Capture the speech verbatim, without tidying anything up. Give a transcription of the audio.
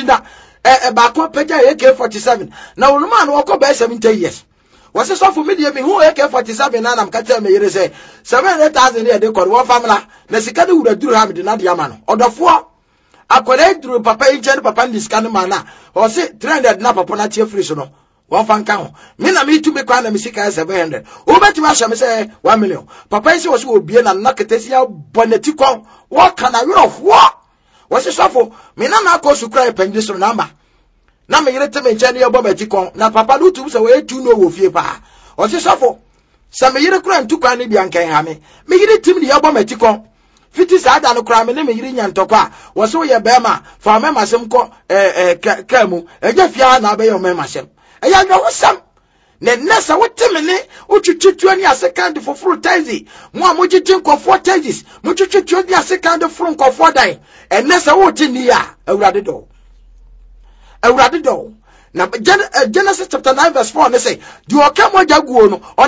Tina a Bako Peja A K forty-seven. Now, man walk up by seventy years. Was a soft media me who A K forty-seven and I'm catching me say seven hundred thousand year they call one family. Nasikadu would do have the Nadiaman or the four. I collect through Papa in Papa in this kind of manner or say three hundred nap upon a chief frisono. One fan count. Mina me to be crowned and Missika seven hundred. Over to Russia, me say one million. Papa is was will be an anakatesia bonetico. What can I of what? Was a shuffle? Mina na cause to cry pendulum number. Na me yere teme nche ne yobometikon na papa do tum se we tu no wo fie pa o se sofo se me yere kura ntukwa ne bia nkan ha me me yere tim ne yobometikon fiti sa ada no kura me ne me yere nya ntokwa wo se wo ye bema fa me masem ko eh eh ka mu eja fia na be yo me masem eya nwa wo sam ne nesa wo teme ne wo twetwetu ani asecond for fruit taxi mo a mo gigin ko four taxis mo twetwetu ani asecond fruit ko four dai en nesa wo ti ni ya awurade do Awurade do na Genesis chapter nine verse four ne say di okamo jaguo no